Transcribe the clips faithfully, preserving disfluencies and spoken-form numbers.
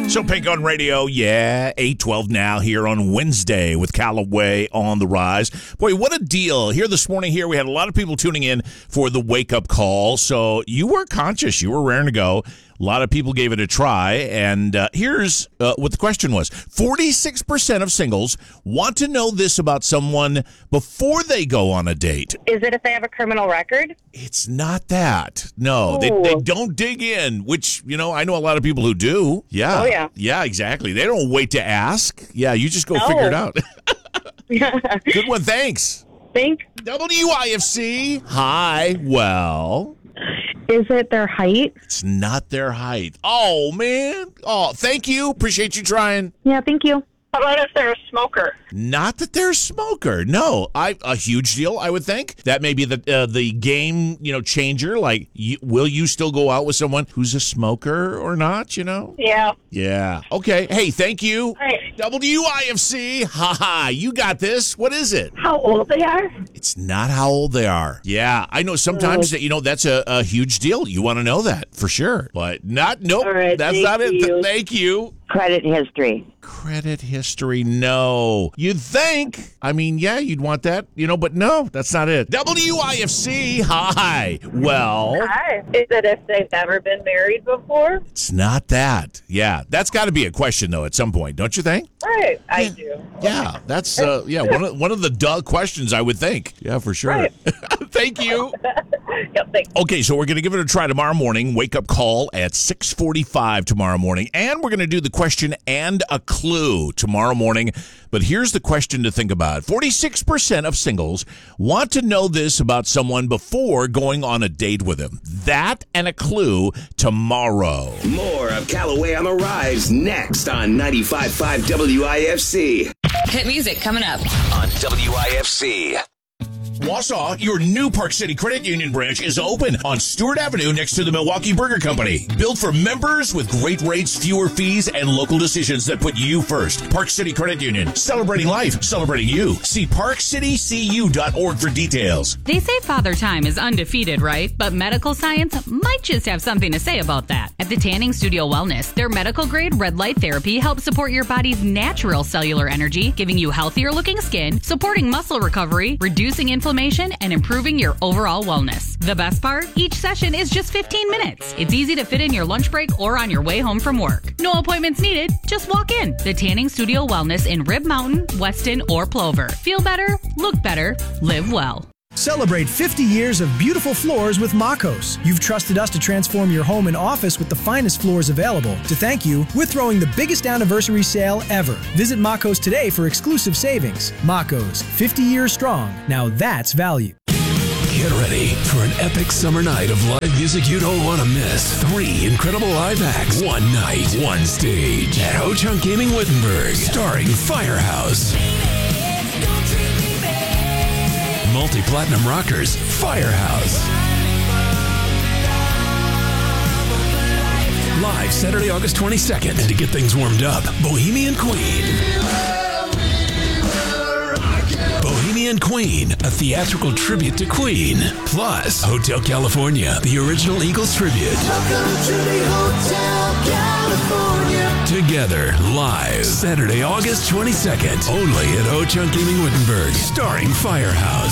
So Pink on Radio, yeah, eight twelve now here on Wednesday with Callaway on the Rise. Boy, what a deal. Here this morning here, we had a lot of people tuning in for the wake-up call. So you were conscious. You were raring to go. A lot of people gave it a try, and uh, here's uh, what the question was. forty-six percent of singles want to know this about someone before they go on a date. Is it if they have a criminal record? It's not that. No, they, they don't dig in, which, you know, I know a lot of people who do. Yeah. Oh, yeah. Yeah, exactly. They don't wait to ask. Yeah, you just go No. figure it out. Good one. Thanks. Think? W I F C. Hi. Well... Is it their height? It's not their height. Oh, man. Oh, thank you. Appreciate you trying. Yeah, thank you. How about if they're a smoker? Not that they're a smoker. No, I a huge deal, I would think. That may be the uh, the game, you know, changer. Like, you, will you still go out with someone who's a smoker or not, you know? Yeah. Yeah. Okay. Hey, thank you. Right. W I F C. Ha ha. You got this. What is it? How old they are? It's not how old they are. Yeah. I know sometimes that, you know, that's a, a huge deal. You want to know that for sure. But not, nope. All right, that's thank not it. you. Thank you. Credit history. Credit history, no. You'd think. I mean, yeah, you'd want that, you know, but no, that's not it. W I F C, hi. Well, Hi. Is it if they've never been married before? it's not that. Yeah, that's got to be a question, though, at some point, don't you think? Right. I do. Yeah, that's, uh, yeah, one of, one of the duh questions, I would think. Yeah, for sure. Right. Thank you. Yep, thanks. Okay, so we're going to give it a try tomorrow morning. Wake up call at six forty-five tomorrow morning. And we're going to do the question and a clue tomorrow morning. But here's the question to think about. forty-six percent of singles want to know this about someone before going on a date with them. That and a clue tomorrow. More of Callaway on the Rise next on ninety-five point five W I F C. Hit music coming up On W I F C. Wausau, your new Park City Credit Union branch is open on Stewart Avenue next to the Milwaukee Burger Company. Built for members with great rates, fewer fees, and local decisions that put you first. Park City Credit Union, celebrating life, celebrating you. See park city c u dot org for details. They say Father Time is undefeated, right? But medical science might just have something to say about that. At the Tanning Studio Wellness, their medical-grade red light therapy helps support your body's natural cellular energy, giving you healthier-looking skin, supporting muscle recovery, reducing inflammation, and improving your overall wellness. The best part? Each session is just fifteen minutes. It's easy to fit in your lunch break or on your way home from work. No appointments needed. Just walk in. The Tanning Studio Wellness in Rib Mountain, Weston, or Plover. Feel better, look better, live well. Celebrate fifty years of beautiful floors with Makos. You've trusted us to transform your home and office with the finest floors available. To thank you, we're throwing the biggest anniversary sale ever. Visit Makos today for exclusive savings. Makos, fifty years strong. Now that's value. Get ready for an epic summer night of live music you don't want to miss. Three incredible live acts, one night, one stage at Ho Chunk Gaming Wittenberg, starring Firehouse. Multi-platinum rockers, Firehouse. Live Saturday, August twenty-second. And to get things warmed up, Bohemian Queen. Bohemian Queen, a theatrical tribute to Queen. Plus, Hotel California, the original Eagles tribute. Welcome to the Hotel California. Together, live, Saturday, August twenty-second. Only at Ho Chunk Gaming Wittenberg, starring Firehouse.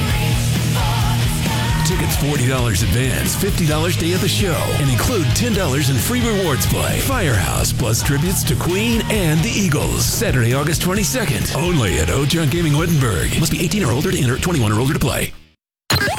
Tickets forty dollars advance, fifty dollars day of the show, and include ten dollars in free rewards play. Firehouse plus tributes to Queen and the Eagles. Saturday, August twenty-second. Only at Ho Chunk Gaming Wittenberg. Must be eighteen or older to enter, twenty-one or older to play.